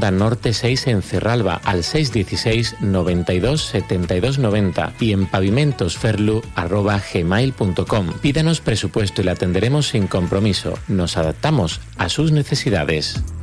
Ronda Norte 6 en Cerralba al 616 92 72 90 y en pavimentosferlu@gmail.com. Pídanos presupuesto y le atenderemos sin compromiso. Nos adaptamos a sus necesidades.